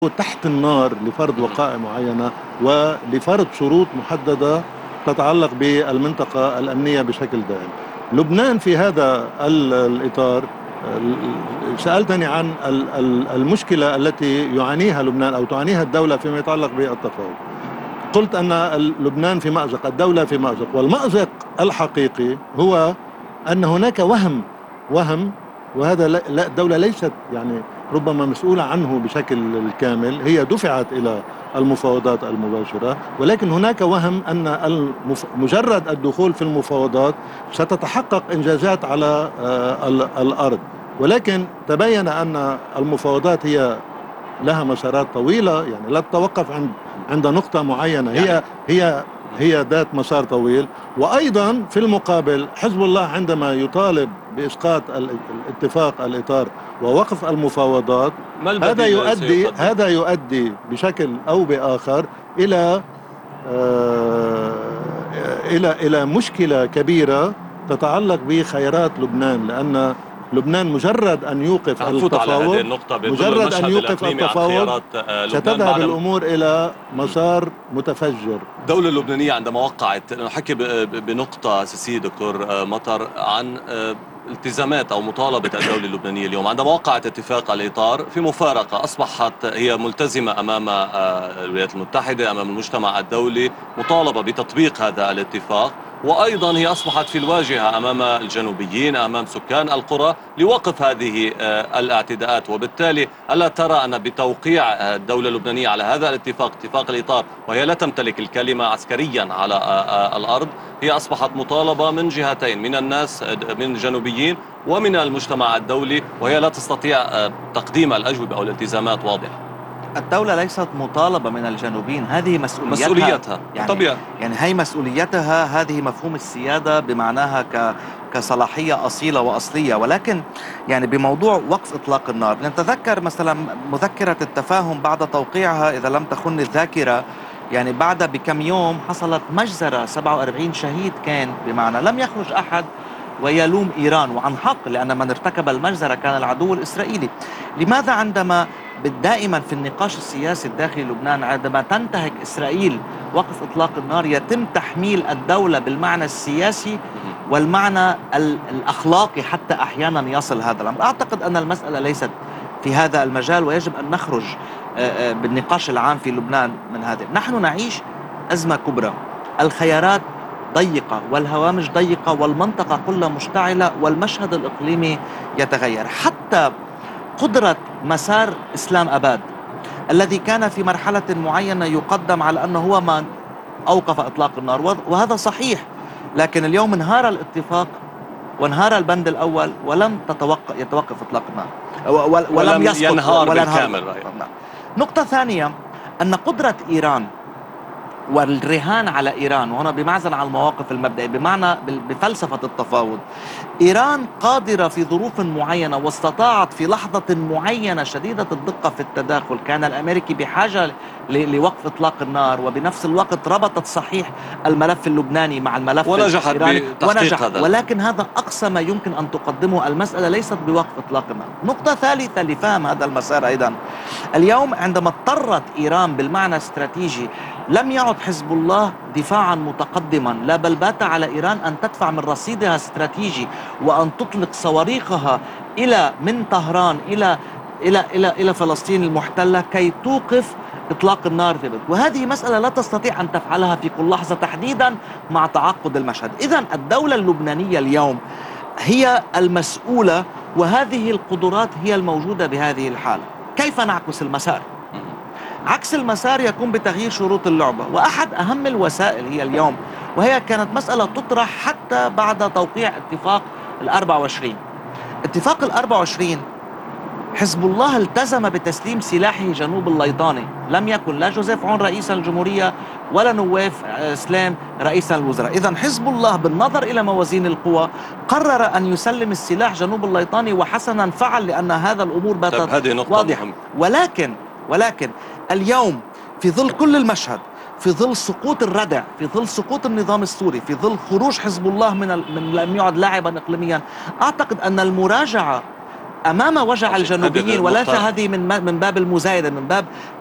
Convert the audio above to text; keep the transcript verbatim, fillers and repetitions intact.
تحت النار لفرض وقائع معينة ولفرض شروط محددة تتعلق بالمنطقة الأمنية بشكل دائم. لبنان في هذا الإطار، سألتني عن المشكلة التي يعانيها لبنان أو تعانيها الدولة فيما يتعلق بالتفاوض. قلت أن لبنان في مأزق، الدولة في مأزق، والمأزق الحقيقي هو أن هناك وهم وهم وهذا لا الدولة ليست يعني ربما مسؤولة عنه بشكل كامل، هي دفعت إلى المفاوضات المباشرة، ولكن هناك وهم أن المف... مجرد الدخول في المفاوضات ستتحقق إنجازات على الأرض، ولكن تبين أن المفاوضات هي لها مسارات طويلة، يعني لا تتوقف عند عند نقطة معينة، هي هي هي ذات مسار طويل. وأيضا في المقابل حزب الله عندما يطالب بإسقاط الاتفاق الإطار ووقف المفاوضات، هذا يؤدي هذا يؤدي بشكل أو بآخر إلى آه إلى إلى مشكلة كبيرة تتعلق بخيرات لبنان، لأن لبنان مجرد أن يوقف التفاوض مجرد أن يوقف التفاوض ستذهب الأمور إلى مسار متفجر. الدولة اللبنانية عندما وقعت، نحكي بنقطة أساسية دكتور مطر عن التزامات أو مطالبة الدولة اللبنانية اليوم، عندما وقعت اتفاق الإطار في مفارقة أصبحت هي ملتزمة أمام الولايات المتحدة، أمام المجتمع الدولي، مطالبة بتطبيق هذا الاتفاق، وأيضا هي أصبحت في الواجهة أمام الجنوبيين، أمام سكان القرى لوقف هذه الاعتداءات. وبالتالي ألا ترى أن بتوقيع الدولة اللبنانية على هذا الاتفاق، اتفاق الإطار، وهي لا تمتلك الكلمة عسكريا على الأرض، هي أصبحت مطالبة من جهتين، من الناس من الجنوبيين ومن المجتمع الدولي، وهي لا تستطيع تقديم الأجوبة أو الالتزامات واضحة؟ الدولة ليست مطالبة من الجنوبيين، هذه مسؤوليتها, مسؤوليتها. يعني طبيعي. يعني هي مسؤوليتها، هذه مفهوم السيادة بمعناها ك كصلاحية أصيلة وأصلية. ولكن يعني بموضوع وقف إطلاق النار، نتذكر مثلا مذكرة التفاهم بعد توقيعها إذا لم تخن الذاكرة، يعني بعد بكم يوم حصلت مجزرة، سبعة وأربعين شهيد كان، بمعنى لم يخرج أحد ويلوم إيران، وعن حق، لأن من ارتكب المجزرة كان العدو الإسرائيلي. لماذا عندما دائما في النقاش السياسي الداخلي لبنان عندما تنتهك إسرائيل وقف إطلاق النار يتم تحميل الدولة بالمعنى السياسي والمعنى الأخلاقي حتى أحيانا يصل هذا الأمر؟ أعتقد أن المسألة ليست في هذا المجال، ويجب أن نخرج بالنقاش العام في لبنان من هذا. نحن نعيش أزمة كبرى، الخيارات ضيقة والهوامش ضيقة والمنطقة كلها مشتعلة والمشهد الإقليمي يتغير. حتى قدرة مسار إسلام أباد الذي كان في مرحلة معينة يقدم على أنه هو من أوقف إطلاق النار، وهذا صحيح، لكن اليوم انهار الاتفاق وانهار البند الأول ولم تتوقف يتوقف إطلاق النار ولم, ولم يسقط ينهار بالكامل. نقطة ثانية، أن قدرة إيران والرهان على إيران، وهنا بمعزل عن المواقف المبدئية بمعنى بفلسفة التفاوض، إيران قادرة في ظروف معينة واستطاعت في لحظة معينة شديدة الدقة في التداخل، كان الأمريكي بحاجة لوقف إطلاق النار، وبنفس الوقت ربطت صحيح الملف اللبناني مع الملف ونجحت بتحقيق هذا، ولكن هذا أقصى ما يمكن أن تقدمه. المسألة ليست بوقف إطلاق النار. نقطة ثالثة لفهم هذا المسار أيضا، اليوم عندما اضطرت إيران بالمعنى الاستراتيجي، لم يعد حزب الله دفاعا متقدما، لا بل بات على إيران أن تدفع من رصيدها الاستراتيجي وأن تطلق صواريخها إلى من طهران إلى إلى إلى إلى فلسطين المحتلة كي توقف إطلاق النار في بلد. وهذه مسألة لا تستطيع أن تفعلها في كل لحظة، تحديدا مع تعقد المشهد. إذن الدولة اللبنانية اليوم هي المسؤولة، وهذه القدرات هي الموجودة بهذه الحالة. كيف نعكس المسار؟ عكس المسار يكون بتغيير شروط اللعبة، وأحد أهم الوسائل هي اليوم، وهي كانت مسألة تطرح حتى بعد توقيع اتفاق الأربع وعشرين. اتفاق الأربع وعشرين حزب الله التزم بتسليم سلاحه جنوب الليطاني، لم يكن لا جوزيف عون رئيس الجمهورية ولا نواف سلام رئيس الوزراء. إذن حزب الله بالنظر إلى موازين القوى قرر أن يسلم السلاح جنوب الليطاني، وحسنا فعل، لأن هذا الأمور باتت واضحة. ولكن ولكن اليوم في ظل كل المشهد، في ظل سقوط الردع، في ظل سقوط النظام السوري، في ظل خروج حزب الله من من لم يعد لاعبا إقليميا، أعتقد أن المراجعة أمام وجع هذه الجنوبيين، وليس النقطة. هذه من من باب المزايدة، من باب